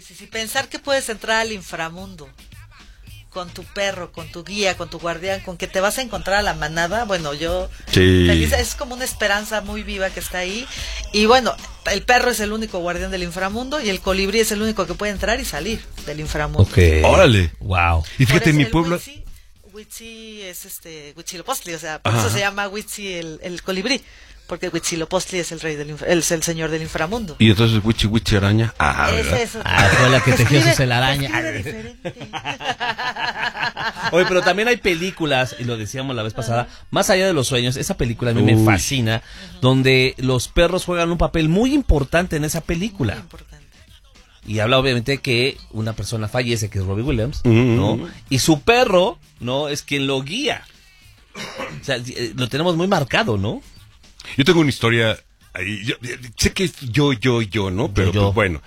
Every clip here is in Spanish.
sí. Pensar que puedes entrar al inframundo con tu perro, con tu guía, con tu guardián, con que te vas a encontrar a la manada, bueno, yo feliz, es como una esperanza muy viva que está ahí. Y bueno, el perro es el único guardián del inframundo y el colibrí es el único que puede entrar y salir del inframundo. Okay. Órale. Wow. Y fíjate, en mi pueblo... Huitzi es Huitzilopochtli, o sea, por eso se llama Huitzi el colibrí, porque Huitzilopochtli es el rey es el señor del inframundo. Y entonces Huichi araña. Fue la que tejió su telaraña. Oye, pero también hay películas, y lo decíamos la vez pasada, Más allá de los sueños, esa película a mí me fascina, donde los perros juegan un papel muy importante en esa película. Muy importante. Y habla obviamente que una persona fallece, que es Robbie Williams, ¿no? Y su perro, ¿no? Es quien lo guía. O sea, lo tenemos muy marcado, ¿no? Yo tengo una historia ahí, sé que es yo, ¿no? Pero pues, bueno,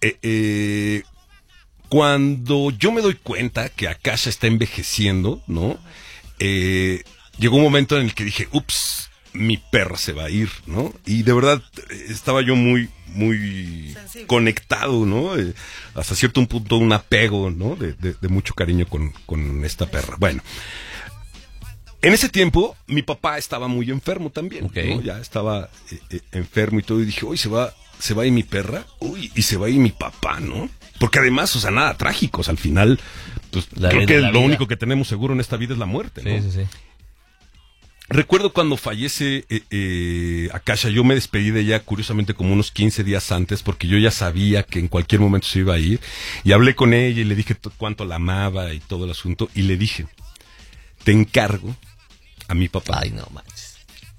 cuando yo me doy cuenta que Akasha está envejeciendo, ¿no? Llegó un momento en el que dije, ups, mi perra se va a ir, ¿no? Y de verdad estaba yo muy sensible, conectado, ¿no? Hasta cierto punto un apego, ¿no? De mucho cariño con esta perra. Bueno, en ese tiempo mi papá estaba muy enfermo también, ¿no? Ya estaba enfermo y todo, y dije, uy, se va a ir mi perra, uy, y se va a ir mi papá, ¿no? Porque además, o sea, nada trágicos, al final, pues creo que lo único que tenemos seguro en esta vida es la muerte, ¿no? Sí. Recuerdo cuando fallece Akasha, yo me despedí de ella curiosamente como unos 15 días antes, porque yo ya sabía que en cualquier momento se iba a ir, y hablé con ella y le dije cuánto la amaba y todo el asunto, y le dije, te encargo a mi papá. Ay, no manches.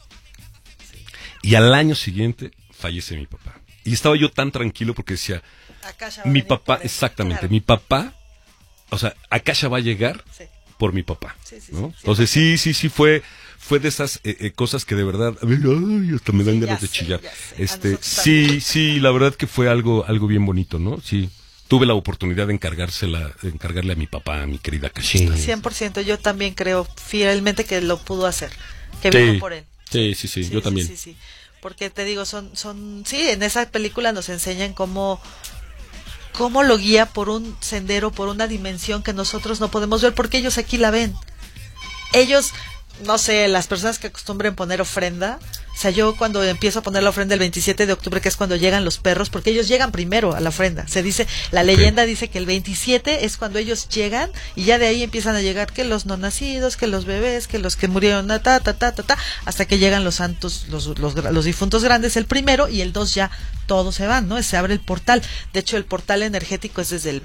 Y al año siguiente fallece mi papá. Y estaba yo tan tranquilo porque decía, mi papá, exactamente, claro. Mi papá, o sea, Akasha va a llegar por mi papá, ¿no? Entonces sí, fue de esas cosas que de verdad, ay, hasta me dan ganas de chillar. Sí, la verdad que fue algo bien bonito, ¿no? Sí. Tuve la oportunidad de encargarle a mi papá, a mi querida Akashita. 100%, yo también creo fielmente que lo pudo hacer, que vino por él. Sí, yo también. Sí. Porque te digo, sí, en esa película nos enseñan cómo lo guía por un sendero, por una dimensión que nosotros no podemos ver, porque ellos aquí la ven. Ellos, no sé, las personas que acostumbren poner ofrenda, o sea, yo cuando empiezo a poner la ofrenda el 27 de octubre, que es cuando llegan los perros, porque ellos llegan primero a la ofrenda, se dice, la leyenda dice que el 27 es cuando ellos llegan, y ya de ahí empiezan a llegar que los no nacidos, que los bebés, que los que murieron, hasta que llegan los santos, los difuntos grandes, el primero, y el 2 ya todos se van, ¿no? Se abre el portal. De hecho, el portal energético es desde el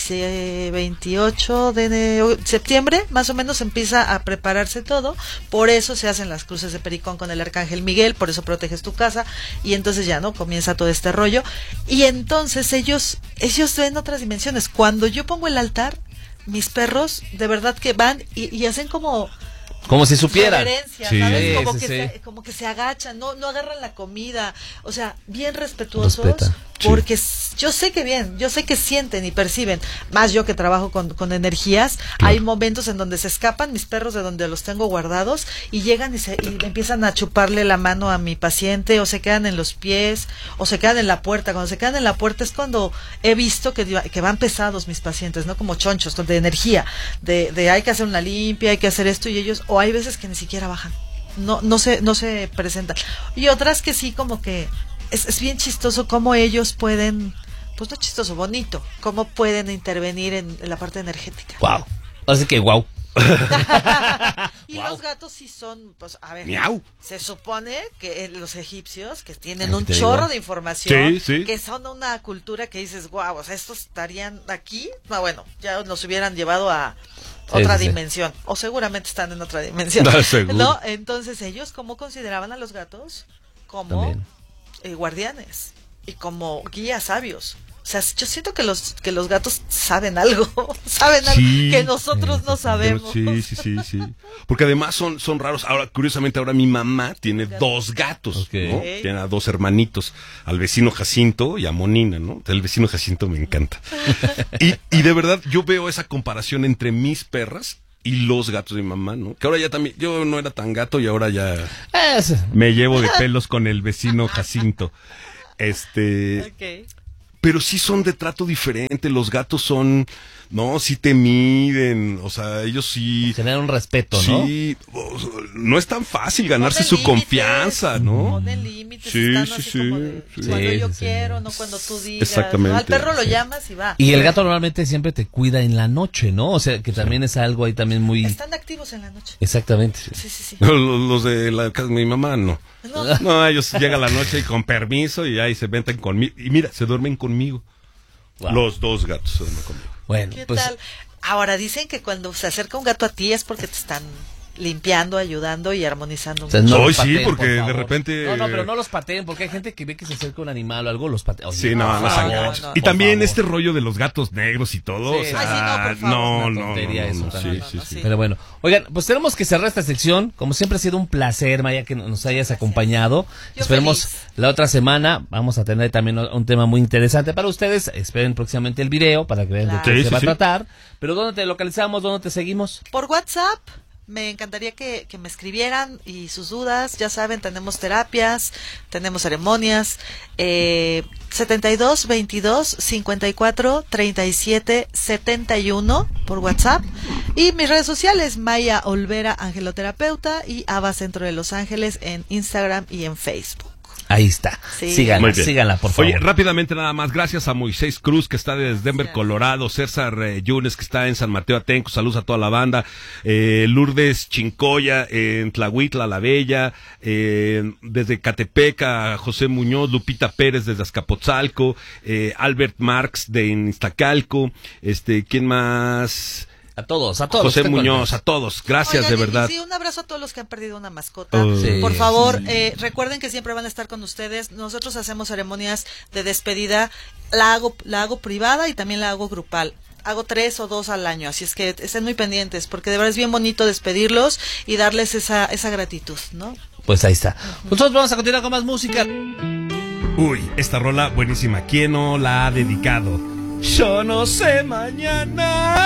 28 de septiembre, más o menos empieza a prepararse todo, por eso se hacen las cruces de Pericón con el arcángel Miguel, por eso proteges tu casa, y entonces ya, ¿no? Comienza todo este rollo, y entonces ellos ven otras dimensiones. Cuando yo pongo el altar, mis perros de verdad que van y hacen como si supieran, ¿sabes? Como que se agachan, no agarran la comida, o sea, bien respetuosos. Porque yo sé que sienten y perciben, más yo que trabajo con energías, claro. Hay momentos en donde se escapan mis perros de donde los tengo guardados y llegan y empiezan a chuparle la mano a mi paciente, o se quedan en los pies, o se quedan en la puerta. Cuando se quedan en la puerta es cuando he visto que van pesados mis pacientes, ¿no? Como chonchos, de energía, de hay que hacer una limpia, hay que hacer esto, y ellos, o hay veces que ni siquiera bajan, no se presentan, y otras que sí, como que es bien chistoso cómo ellos pueden, pues no chistoso, bonito, cómo pueden intervenir en la parte energética. Wow. Así que wow. Y los gatos sí son, pues, a ver, miau. Se supone que los egipcios, que tienen un chorro de información, que son una cultura que dices, wow, o sea, estos estarían aquí, bueno, ya los hubieran llevado a otra dimensión, o seguramente están en otra dimensión, ¿no? Entonces ellos, ¿cómo consideraban a los gatos? Como guardianes y como guías sabios. O sea, yo siento que los gatos saben algo que nosotros no sabemos. Sí. Porque además son raros. Ahora, curiosamente, mi mamá tiene 2 gatos, ¿no? Tiene a 2 hermanitos, al vecino Jacinto y a Monina, ¿no? El vecino Jacinto me encanta. y de verdad, yo veo esa comparación entre mis perras y los gatos de mi mamá, ¿no? Que ahora ya también, yo no era tan gato y ahora ya me llevo de pelos con el vecino Jacinto. pero sí son de trato diferente. Los gatos son, no, sí te miden, o sea, ellos sí generan un respeto, ¿no? Sí, no es tan fácil ganarse su confianza, ¿no? Ponen límites, sí, están sí, así como de, cuando yo quiero, no cuando tú digas. Exactamente. Al perro lo llamas y va. Y el gato normalmente siempre te cuida en la noche, ¿no? O sea, que también es algo ahí también muy... Están activos en la noche. Exactamente. Sí. Los de la casa de mi mamá, no. No, ellos llegan la noche y con permiso y ahí se meten conmigo. Y mira, se duermen conmigo. Wow. Los dos gatos se duermen conmigo. Bueno, ¿qué pues... tal? Ahora dicen que cuando se acerca un gato a ti es porque te están limpiando, ayudando y armonizando. O sea, no hoy pateen, sí, porque por de favor. repente... No, pero no los pateen, porque hay gente que ve que se acerca un animal o algo, los patea. Sí, no se agachan. Y también este rollo de los gatos negros y todo, sí, o sea, ay, sí, no, sí. Pero bueno, oigan, pues tenemos que cerrar esta sección. Como siempre ha sido un placer, Maya, que nos hayas acompañado. Yo Esperemos feliz. La otra semana vamos a tener también un tema muy interesante para ustedes. Esperen próximamente el video para que vean de qué se va a tratar. Pero ¿dónde te localizamos? ¿Dónde te seguimos? Por WhatsApp. Me encantaría que me escribieran y sus dudas. Ya saben, tenemos terapias, tenemos ceremonias. 72 22 54 37 71 por WhatsApp. Y mis redes sociales, Maya Olvera, angeloterapeuta, y Ava Centro de Los Ángeles en Instagram y en Facebook. Ahí está. Sí. Síganla, por favor. Oye, rápidamente nada más, gracias a Moisés Cruz, que está desde Denver, Colorado, César Yunes, que está en San Mateo Atenco, saludos a toda la banda, Lourdes Chincoya, en Tlahuitla, La Bella, desde Catepec, a José Muñoz, Lupita Pérez desde Azcapotzalco, Albert Marx de Iztacalco, ¿quién más? A todos. José Muñoz, a todos. Gracias, oigan, de verdad. Sí, un abrazo a todos los que han perdido una mascota. Sí, por favor, recuerden que siempre van a estar con ustedes. Nosotros hacemos ceremonias de despedida. La hago privada y también la hago grupal. Hago 3 o 2 al año, así es que estén muy pendientes, porque de verdad es bien bonito despedirlos y darles esa gratitud, ¿no? Pues ahí está. Nosotros vamos a continuar con más música. Uy, esta rola buenísima. ¿Quién no la ha dedicado? Yo no sé mañana.